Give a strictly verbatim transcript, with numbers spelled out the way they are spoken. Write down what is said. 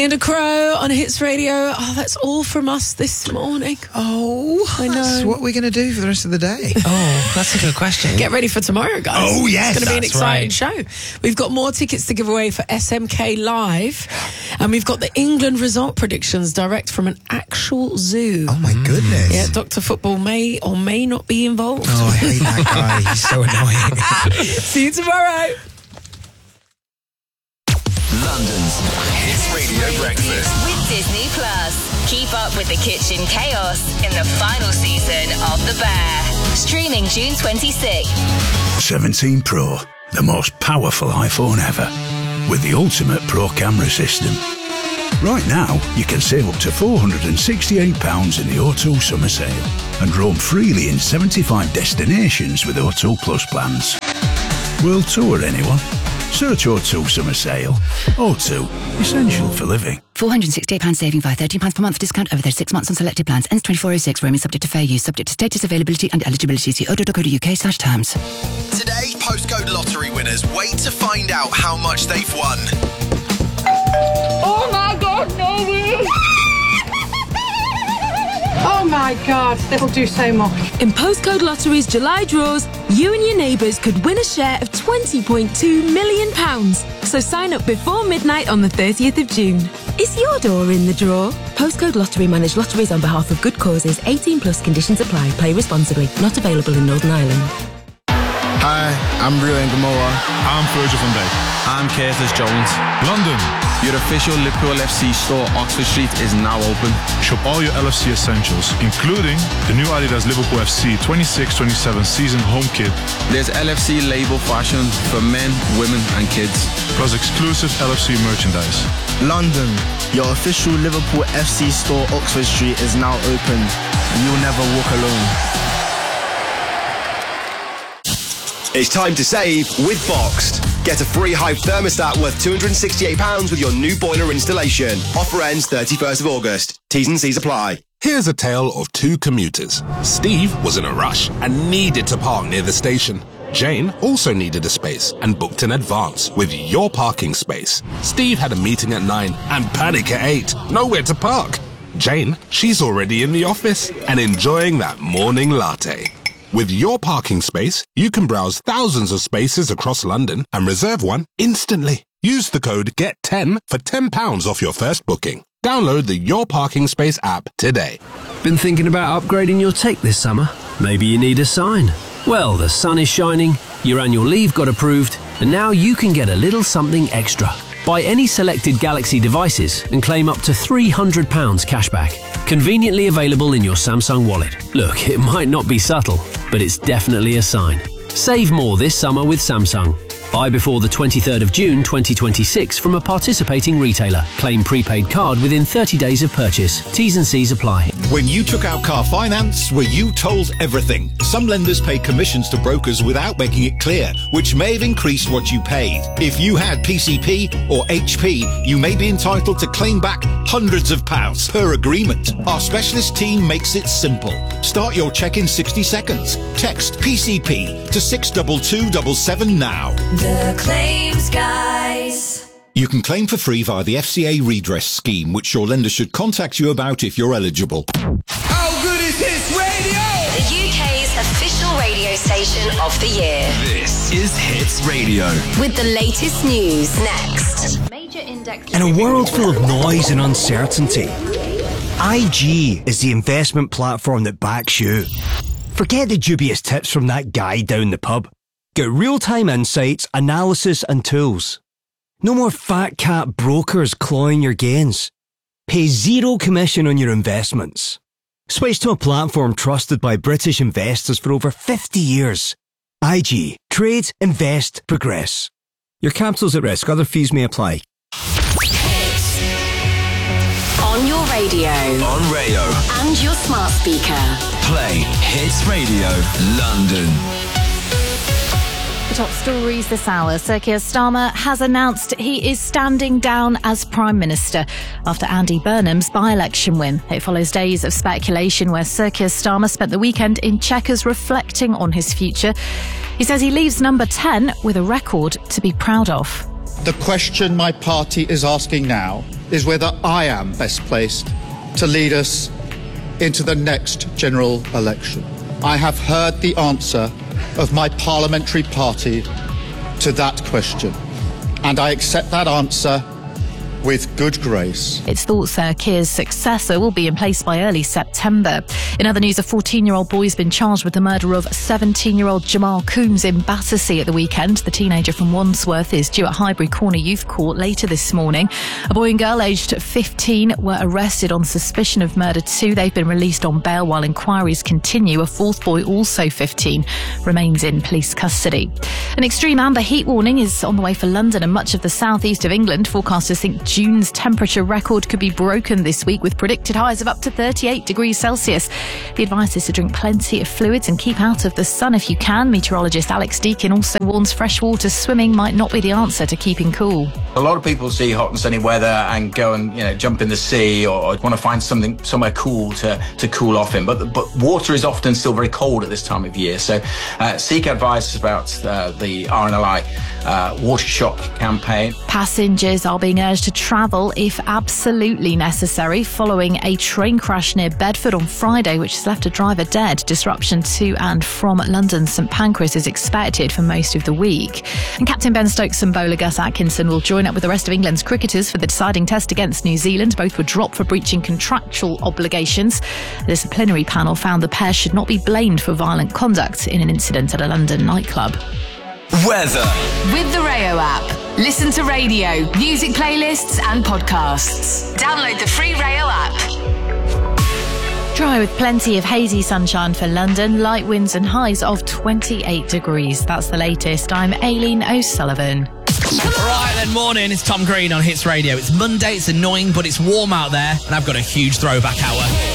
And a Crow on Hits Radio. Oh, that's all from us this morning. Oh, I know. That's what we're going to do for the rest of the day. Oh, that's a good question. Get ready for tomorrow, guys. Oh, yes, It's going to be an that's exciting right. show. We've got more tickets to give away for S M K Live. And we've got the England result predictions direct from an actual zoo. Oh, my goodness. Yeah, Doctor Football may or may not be involved. Oh, I hate that guy. He's so annoying. See you tomorrow. London's Hits Radio Breakfast with Disney Plus. Keep up with the kitchen chaos in the final season of The Bear. Streaming June twenty-sixth. seventeen Pro, the most powerful iPhone ever, with the ultimate Pro camera system. Right now, you can save up to four hundred sixty-eight pounds in the O two summer sale and roam freely in seventy-five destinations with O two Plus plans. World tour, anyone? Search O two Summer Sale. O two, essential for living. four hundred sixty-eight pounds saving via thirteen pounds per month discount over thirty-six months on selected plans. Ends twenty-four oh six. Roaming subject to fair use. Subject to status, availability and eligibility. See odo dot co dot uk slash terms. Today, postcode lottery winners wait to find out how much they've won. Oh my God, no! Oh my God, that'll do so much. In Postcode Lottery's July draws, you and your neighbours could win a share of twenty point two million pounds. So sign up before midnight on the thirtieth of June. Is your door in the draw? Postcode Lottery manage lotteries on behalf of good causes. eighteen plus conditions apply. Play responsibly. Not available in Northern Ireland. Hi, I'm Rio Ngamoa. I'm Virgil van Dijk. I'm Curtis Jones. London. Your official Liverpool F C store, Oxford Street, is now open. Shop all your L F C essentials, including the new Adidas Liverpool F C twenty-six twenty-seven season home kit. There's L F C label fashion for men, women and kids. Plus exclusive L F C merchandise. London. Your official Liverpool F C store, Oxford Street, is now open. You'll never walk alone. It's time to save with Boxed. Get a free Hive thermostat worth two hundred sixty-eight pounds with your new boiler installation. Offer ends thirty-first of August. T's and C's apply. Here's a tale of two commuters. Steve was in a rush and needed to park near the station. Jane also needed a space and booked in advance with Your Parking Space. Steve had a meeting at nine and panic at eight. Nowhere to park. Jane, she's already in the office and enjoying that morning latte. With Your Parking Space, you can browse thousands of spaces across London and reserve one instantly. Use the code get ten for ten pounds off your first booking. Download the Your Parking Space app today. Been thinking about upgrading your take this summer? Maybe you need a sign. Well, the sun is shining, your annual leave got approved, and now you can get a little something extra. Buy any selected Galaxy devices and claim up to three hundred pounds cashback. Conveniently available in your Samsung wallet. Look, it might not be subtle, but it's definitely a sign. Save more this summer with Samsung. Buy before the twenty-third of June twenty twenty-six from a participating retailer. Claim prepaid card within thirty days of purchase. T's and C's apply. When you took out car finance, were you told everything? Some lenders pay commissions to brokers without making it clear, which may have increased what you paid. If you had P C P or H P, you may be entitled to claim back hundreds of pounds per agreement. Our specialist team makes it simple. Start your check in sixty seconds. Text P C P to six two two seven seven now. The Claims Guys. You can claim for free via the F C A redress scheme, which your lender should contact you about if you're eligible. How good is Hits Radio? The U K's official radio station of the year. This is Hits Radio. With the latest news next. In a world full of noise and uncertainty, I G is the investment platform that backs you. Forget the dubious tips from that guy down the pub. Get real-time insights, analysis and tools. No more fat cat brokers clawing your gains. Pay zero commission on your investments. Switch to a platform trusted by British investors for over fifty years. I G. Trade, invest, progress. Your capital's at risk. Other fees may apply. On your radio. On radio. And your smart speaker. Play Hits Radio London. The top stories this hour. Sir Keir Starmer has announced he is standing down as Prime Minister after Andy Burnham's by-election win. It follows days of speculation where Sir Keir Starmer spent the weekend in Chequers reflecting on his future. He says he leaves number ten with a record to be proud of. The question my party is asking now is whether I am best placed to lead us into the next general election. I have heard the answer of my parliamentary party to that question, and I accept that answer with good grace. It's thought Sir Keir's successor will be in place by early September. In other news, a fourteen-year-old boy's been charged with the murder of seventeen-year-old Jamal Coombs in Battersea at the weekend. The teenager from Wandsworth is due at Highbury Corner Youth Court later this morning. A boy and girl aged fifteen were arrested on suspicion of murder too. They've been released on bail while inquiries continue. A fourth boy, also fifteen, remains in police custody. An extreme amber heat warning is on the way for London and much of the southeast of England. Forecasters think June's temperature record could be broken this week with predicted highs of up to thirty-eight degrees Celsius. The advice is to drink plenty of fluids and keep out of the sun if you can. Meteorologist Alex Deakin also warns freshwater swimming might not be the answer to keeping cool. A lot of people see hot and sunny weather and go and, you know, jump in the sea or, or want to find something somewhere cool to, to cool off in. But but water is often still very cold at this time of year. So uh, seek advice about uh, the R N L I uh, Water Shock campaign. Passengers are being urged to travel if absolutely necessary following a train crash near Bedford on Friday, which has left a driver dead. Disruption to and from London's St Pancras is expected for most of the week. And Captain Ben Stokes and bowler Gus Atkinson will join up with the rest of England's cricketers for the deciding test against New Zealand. Both were dropped for breaching contractual obligations. A disciplinary panel found the pair should not be blamed for violent conduct in an incident at a London nightclub. Weather. With the Rayo app, listen to radio, music playlists and podcasts. Download the free Rayo app. Dry with plenty of hazy sunshine for London, light winds and highs of twenty-eight degrees. That's the latest. I'm Aileen O'Sullivan. Right then, morning, it's Tom Green on Hits Radio. It's Monday, it's annoying, but it's warm out there, and I've got a huge throwback hour.